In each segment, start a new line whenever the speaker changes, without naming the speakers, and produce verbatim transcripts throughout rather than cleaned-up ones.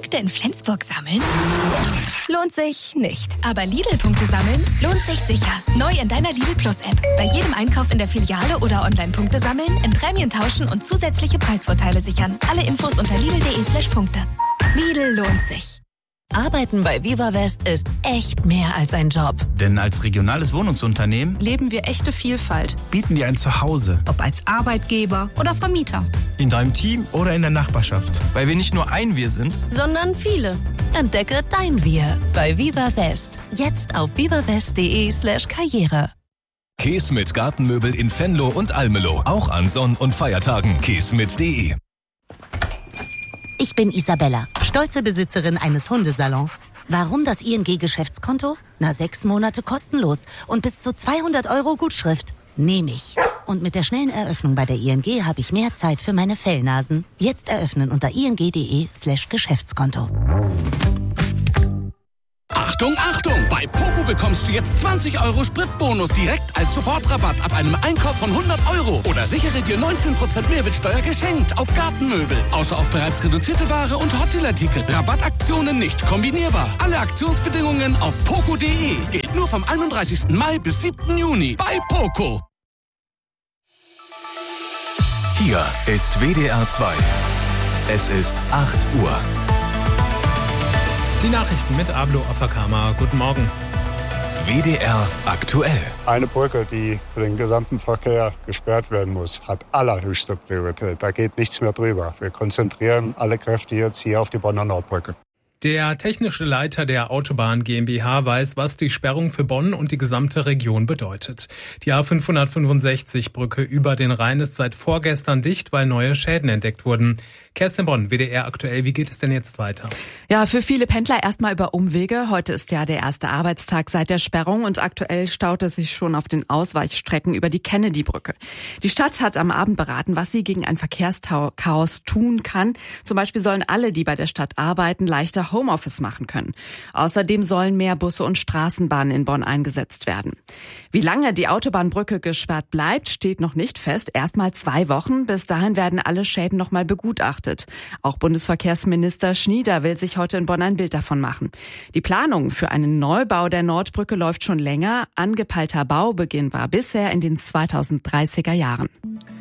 Punkte in Flensburg sammeln? Lohnt sich nicht. Aber Lidl-Punkte sammeln lohnt sich sicher. Neu in deiner Lidl Plus-App. Bei jedem Einkauf in der Filiale oder Online-Punkte sammeln, in Prämien tauschen und zusätzliche Preisvorteile sichern. Alle Infos unter lidl.de slash Punkte. Lidl lohnt sich.
Arbeiten bei Viva West ist echt mehr als ein Job.
Denn als regionales Wohnungsunternehmen
leben wir echte Vielfalt.
Bieten wir ein Zuhause.
Ob als Arbeitgeber oder Vermieter.
In deinem Team oder in der Nachbarschaft.
Weil wir nicht nur ein Wir sind,
sondern viele. Entdecke dein Wir bei Viva West. Jetzt auf vivawest.de slash Karriere.
Käse mit Gartenmöbel in Venlo und Almelo. Auch an Sonn- und Feiertagen. käse mit punkt de.
Ich bin Isabella, stolze Besitzerin eines Hundesalons. Warum das I N G-Geschäftskonto? Na, sechs Monate kostenlos und bis zu zweihundert Euro Gutschrift. Nehme ich. Und mit der schnellen Eröffnung bei der I N G habe ich mehr Zeit für meine Fellnasen. Jetzt eröffnen unter ing.de slash Geschäftskonto.
Achtung, Achtung! Bei Poco bekommst du jetzt zwanzig Euro Spritbonus direkt als Sofortrabatt ab einem Einkauf von hundert Euro. Oder sichere dir neunzehn Prozent Mehrwertsteuer geschenkt auf Gartenmöbel. Außer auf bereits reduzierte Ware und Hottelartikel. Rabattaktionen nicht kombinierbar. Alle Aktionsbedingungen auf poco punkt de. Geht nur vom einunddreißigsten Mai bis siebten Juni bei Poco.
Hier ist W D R zwei. Es ist acht Uhr.
Die Nachrichten mit Ablo Afakama. Guten Morgen.
W D R aktuell.
Eine Brücke, die für den gesamten Verkehr gesperrt werden muss, hat allerhöchste Priorität. Da geht nichts mehr drüber. Wir konzentrieren alle Kräfte jetzt hier auf die Bonner Nordbrücke.
Der technische Leiter der Autobahn GmbH weiß, was die Sperrung für Bonn und die gesamte Region bedeutet. Die A fünfhundertfünfundsechzig-Brücke über den Rhein ist seit vorgestern dicht, weil neue Schäden entdeckt wurden. Kerstin Bonn, W D R aktuell, wie geht es denn jetzt weiter?
Ja, für viele Pendler erstmal über Umwege. Heute ist ja der erste Arbeitstag seit der Sperrung und aktuell staut es sich schon auf den Ausweichstrecken über die Kennedy-Brücke. Die Stadt hat am Abend beraten, was sie gegen ein Verkehrschaos tun kann. Zum Beispiel sollen alle, die bei der Stadt arbeiten, leichter Homeoffice machen können. Außerdem sollen mehr Busse und Straßenbahnen in Bonn eingesetzt werden. Wie lange die Autobahnbrücke gesperrt bleibt, steht noch nicht fest. Erstmal zwei Wochen. Bis dahin werden alle Schäden nochmal begutachtet. Auch Bundesverkehrsminister Schnieder will sich heute in Bonn ein Bild davon machen. Die Planung für einen Neubau der Nordbrücke läuft schon länger. Angepeilter Baubeginn war bisher in den zweitausenddreißiger Jahren.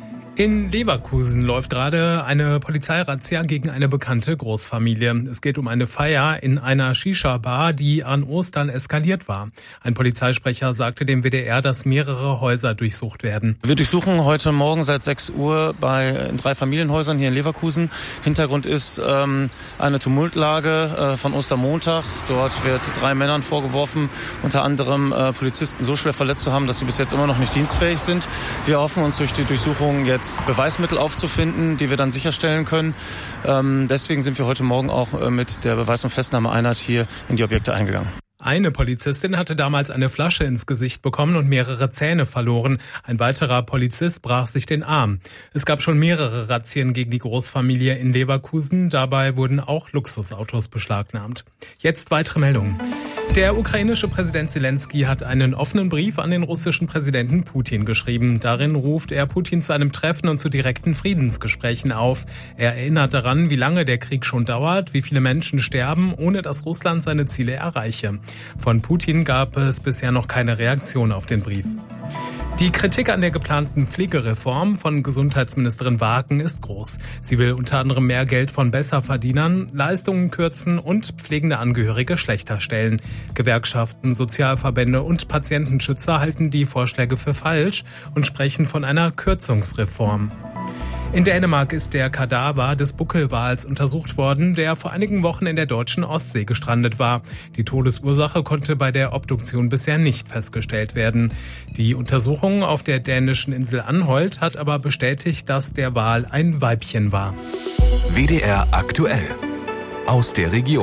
In Leverkusen läuft gerade eine Polizeirazzia gegen eine bekannte Großfamilie. Es geht um eine Feier in einer Shisha-Bar, die an Ostern eskaliert war. Ein Polizeisprecher sagte dem W D R, dass mehrere Häuser durchsucht werden.
Wir durchsuchen heute Morgen seit sechs Uhr bei in drei Familienhäusern hier in Leverkusen. Hintergrund ist ähm, eine Tumultlage äh, von Ostermontag. Dort wird drei Männern vorgeworfen, unter anderem äh, Polizisten so schwer verletzt zu haben, dass sie bis jetzt immer noch nicht dienstfähig sind. Wir hoffen uns durch die Durchsuchung jetzt Beweismittel aufzufinden, die wir dann sicherstellen können. Ähm, deswegen sind wir heute Morgen auch äh, mit der Beweis- und Festnahmeeinheit hier in die Objekte eingegangen.
Eine Polizistin hatte damals eine Flasche ins Gesicht bekommen und mehrere Zähne verloren. Ein weiterer Polizist brach sich den Arm. Es gab schon mehrere Razzien gegen die Großfamilie in Leverkusen. Dabei wurden auch Luxusautos beschlagnahmt. Jetzt weitere Meldungen. Der ukrainische Präsident Zelensky hat einen offenen Brief an den russischen Präsidenten Putin geschrieben. Darin ruft er Putin zu einem Treffen und zu direkten Friedensgesprächen auf. Er erinnert daran, wie lange der Krieg schon dauert, wie viele Menschen sterben, ohne dass Russland seine Ziele erreiche. Von Putin gab es bisher noch keine Reaktion auf den Brief. Die Kritik an der geplanten Pflegereform von Gesundheitsministerin Wagen ist groß. Sie will unter anderem mehr Geld von Besserverdienern, Leistungen kürzen und pflegende Angehörige schlechter stellen. Gewerkschaften, Sozialverbände und Patientenschützer halten die Vorschläge für falsch und sprechen von einer Kürzungsreform. In Dänemark ist der Kadaver des Buckelwals untersucht worden, der vor einigen Wochen in der deutschen Ostsee gestrandet war. Die Todesursache konnte bei der Obduktion bisher nicht festgestellt werden. Die Untersuchung auf der dänischen Insel Anholt hat aber bestätigt, dass der Wal ein Weibchen war.
W D R aktuell. Aus der Region.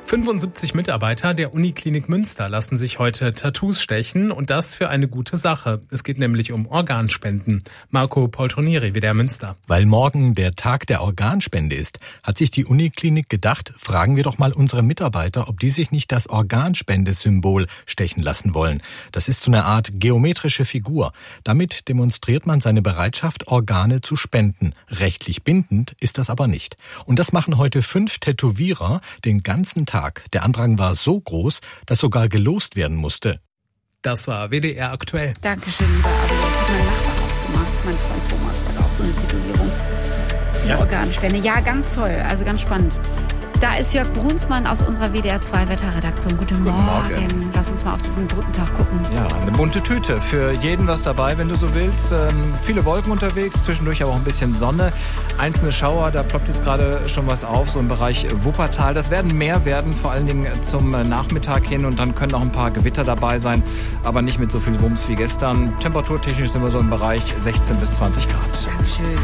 fünfundsiebzig Mitarbeiter der Uniklinik Münster lassen sich heute Tattoos stechen und das für eine gute Sache. Es geht nämlich um Organspenden. Marco Poltronieri, W D R Münster.
Weil morgen der Tag der Organspende ist, hat sich die Uniklinik gedacht, fragen wir doch mal unsere Mitarbeiter, ob die sich nicht das Organspendesymbol stechen lassen wollen. Das ist so eine Art geometrische Figur. Damit demonstriert man seine Bereitschaft, Organe zu spenden. Rechtlich bindend ist das aber nicht. Und das machen heute fünf Tätowierer den ganzen Tag. Der Andrang war so groß, dass sogar gelost werden musste.
Das war W D R aktuell.
Dankeschön, lieber Abi. Das hat mein Nachbar auch gemacht. Mein Freund Thomas hat auch so eine Tätowierung zur ja. Organspende. Ja, ganz toll. Also ganz spannend. Da ist Jörg Brunsmann aus unserer W D R zwei Wetterredaktion. Guten, Guten Morgen. Morgen. Lass uns mal auf diesen Brückentag gucken.
Ja, eine bunte Tüte. Für jeden was dabei, wenn du so willst. Ähm, viele Wolken unterwegs, zwischendurch aber auch ein bisschen Sonne. Einzelne Schauer, da ploppt jetzt gerade schon was auf, so im Bereich Wuppertal. Das werden mehr werden, vor allen Dingen zum Nachmittag hin. Und dann können auch ein paar Gewitter dabei sein, aber nicht mit so viel Wumms wie gestern. Temperaturtechnisch sind wir so im Bereich sechzehn bis zwanzig Grad.
Dankeschön.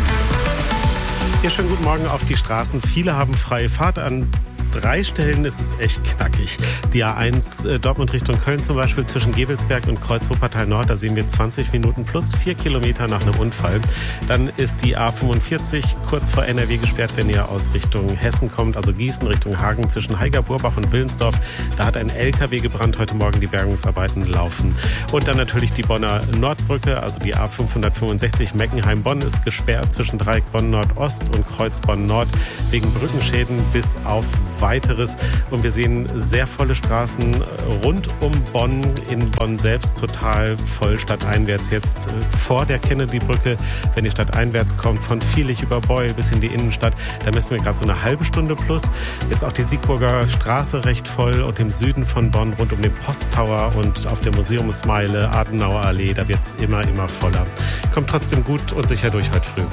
Ja, schönen guten Morgen auf die Straßen. Viele haben freie Fahrt. An drei Stellen ist es echt knackig. Die A eins äh, Dortmund Richtung Köln zum Beispiel zwischen Gevelsberg und Kreuz Wuppertal Nord. Da sehen wir zwanzig Minuten plus vier Kilometer nach einem Unfall. Dann ist die A fünfundvierzig kurz vor N R W gesperrt, wenn ihr aus Richtung Hessen kommt. Also Gießen Richtung Hagen zwischen Heiger-Burbach und Willensdorf. Da hat ein L K W gebrannt. Heute Morgen die Bergungsarbeiten laufen. Und dann natürlich die Bonner Nordbrücke. Also die A fünfhundertfünfundsechzig Meckenheim-Bonn ist gesperrt zwischen Dreieck Bonn Nordost und Kreuz Bonn Nord wegen Brückenschäden bis auf Weiteres. Und wir sehen sehr volle Straßen rund um Bonn, in Bonn selbst total voll, stadteinwärts jetzt vor der Kennedy-Brücke. Wenn ihr stadteinwärts kommt, von Vielich über Beul bis in die Innenstadt, da messen wir gerade so eine halbe Stunde plus. Jetzt auch die Siegburger Straße recht voll und im Süden von Bonn rund um den Posttower und auf der Museumsmeile, Adenauer Allee, da wird es immer, immer voller. Kommt trotzdem gut und sicher durch heute früh.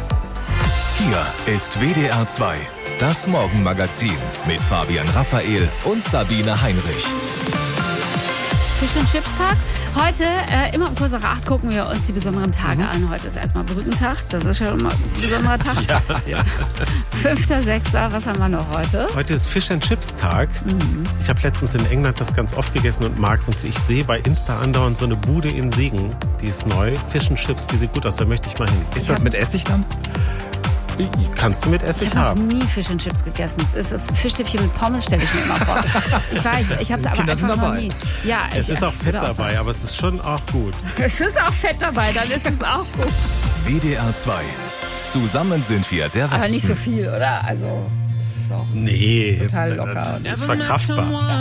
Hier ist W D R zwei, das Morgenmagazin mit Fabian Raphael und Sabine Heinrich.
Fisch- und Chips-Tag. Heute, äh, immer um kurz nach acht, gucken wir uns die besonderen Tage mhm. an. Heute ist erstmal Brückentag. Das ist schon mal ein besonderer Tag.
ja, ja.
fünfter sechster Was haben wir noch heute?
Heute ist Fish and Chips Tag. Mhm. Ich habe letztens in England das ganz oft gegessen und mag's. Und ich sehe bei Insta andauernd so eine Bude in Siegen. Die ist neu. Fish and Chips, die sieht gut aus. Da möchte ich mal hin.
Ist das mit Essig dann?
Kannst du mit Essig
ich hab
haben?
Ich habe nie Fish and Chips gegessen. Es ist Fischstäbchen mit Pommes, stelle ich mir immer vor. Ich weiß, ich habe es aber
Kinder
einfach noch nie. Ja,
es
ich,
ist auch Fett dabei, aber es ist schon auch gut.
Es ist auch Fett dabei, dann ist es auch gut.
W D R zwei. Zusammen sind wir der Westen.
Aber nicht so viel, oder? Also, ist auch
nee,
total locker.
Das ist verkraftbar.